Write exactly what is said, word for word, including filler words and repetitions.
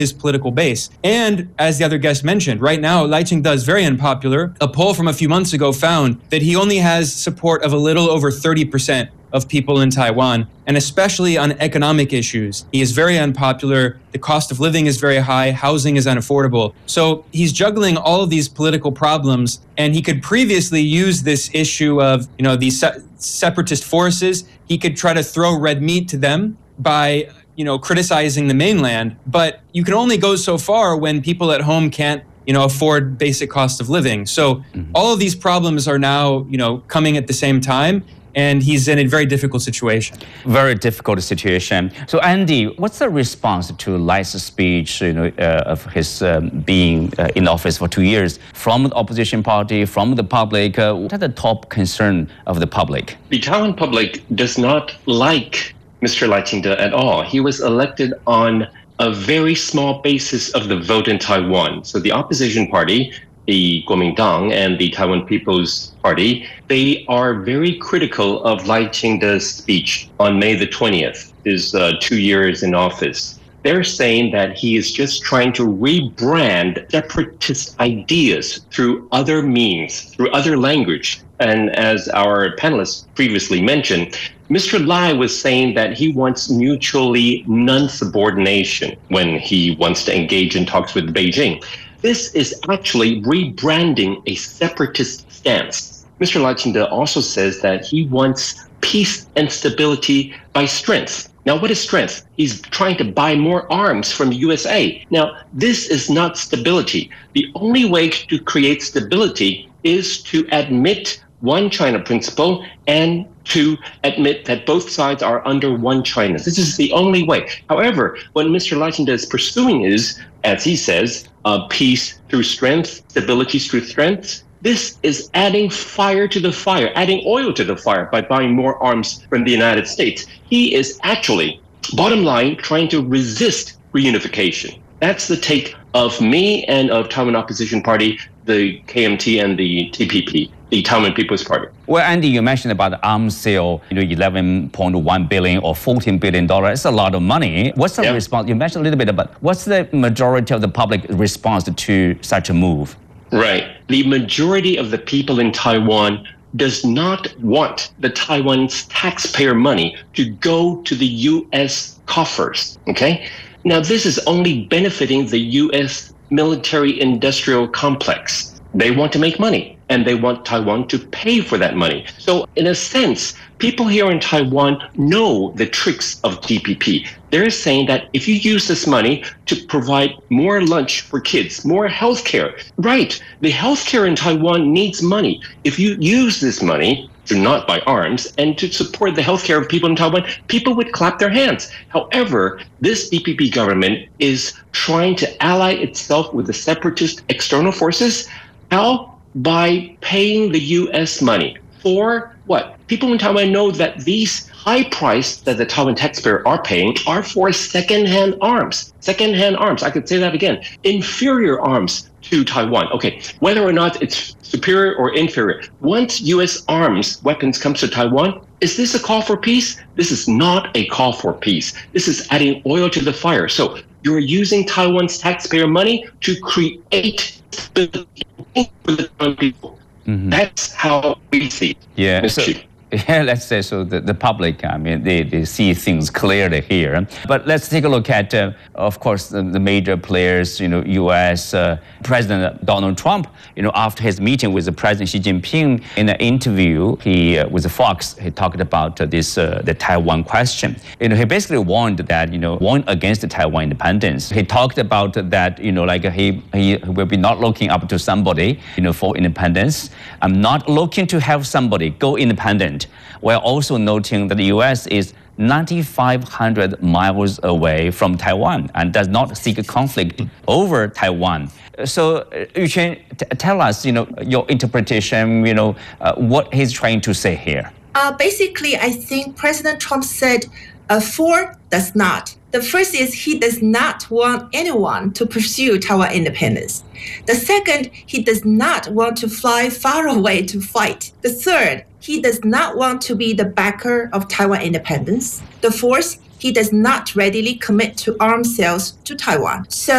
his political base. And as the other guest mentioned, right now, Lai Ching-te is very unpopular. A poll from a few months ago found that he only has support of a little over thirty percent of people in Taiwan, and especially on economic issues. He is very unpopular. The cost of living is very high. Housing is unaffordable. So he's juggling all of these political problems, and he could previously use this issue of, you know, these se- separatist forces. He could try to throw red meat to them by, you know, criticizing the mainland. But you can only go so far when people at home can't, you know, afford basic cost of living. So mm-hmm. all of these problems are now, you know, coming at the same time. And he's in a very difficult situation. Very difficult situation. So, Andy, what's the response to Lai's speech, you know, uh, of his um, being uh, in office for two years from the opposition party, from the public? Uh, what are the top concern of the public? The Taiwan public does not like Mister Lai Ching-te at all. He was elected on a very small basis of the vote in Taiwan. So the opposition party, the Kuomintang and the Taiwan People's Party, they are very critical of Lai Ching-te's speech on May the twentieth, his uh, two years in office. They're saying that he is just trying to rebrand separatist ideas through other means, through other language. And as our panelists previously mentioned, Mister Lai was saying that he wants mutually non-subordination when he wants to engage in talks with Beijing. This is actually rebranding a separatist stance. Mister Lai Ching-te also says that he wants peace and stability by strength. Now, what is strength? He's trying to buy more arms from U S A. Now, this is not stability. The only way to create stability is to admit one China principle and to admit that both sides are under one China. This is the only way. However, what Mister Lai Ching-te is pursuing is, as he says, uh, peace through strength, stability through strength. This is adding fire to the fire, adding oil to the fire by buying more arms from the United States. He is actually, bottom line, trying to resist reunification. That's the take of me and of Taiwan Opposition Party, the K M T and the T P P, the Taiwan People's Party. Well, Andy, you mentioned about the arms sale, you know, eleven point one billion dollars or fourteen billion dollars. It's a lot of money. What's the yeah. response? You mentioned a little bit about what's the majority of the public response to such a move? Right. The majority of the people in Taiwan does not want the Taiwan's taxpayer money to go to the U S coffers. Okay? Now, this is only benefiting the U S military-industrial complex. They want to make money, and they want Taiwan to pay for that money. So, in a sense, people here in Taiwan know the tricks of T P P. They're saying that if you use this money to provide more lunch for kids, more healthcare, right, the healthcare in Taiwan needs money. If you use this money to not buy arms and to support the healthcare of people in Taiwan, people would clap their hands. However, this T P P government is trying to ally itself with the separatist external forces. How? By paying the U S money. For what? People in Taiwan know that these high price that the Taiwan taxpayer are paying are for second-hand arms. Second-hand arms, I could say that again. Inferior arms to Taiwan. Okay, whether or not it's superior or inferior, once U S arms, weapons comes to Taiwan, is this a call for peace? This is not a call for peace. This is adding oil to the fire. So you're using Taiwan's taxpayer money to create stability for the Taiwan people. Mm-hmm. That's how we see it. Yeah. So, yeah, let's say so. The, the public, I mean, they, they see things clearly here. But let's take a look at, uh, of course, the, the major players. You know, U S Uh, President Donald Trump. You know, after his meeting with the President Xi Jinping, in an interview, he uh, with Fox, he talked about uh, this uh, the Taiwan question. You know, he basically warned that you know warned against the Taiwan independence. He talked about that. You know, like he he will be not looking up to somebody. You know, for independence. I'm not looking to have somebody go independent. We're also noting that the U S is nine thousand five hundred miles away from Taiwan and does not seek a conflict over Taiwan. So, you can t- tell us, you know, your interpretation, you know, uh, what he's trying to say here. Uh, basically, I think President Trump said uh, four does not. The first is he does not want anyone to pursue Taiwan independence. The second, he does not want to fly far away to fight. The third, he does not want to be the backer of Taiwan independence. The fourth, he does not readily commit to arms sales to Taiwan. So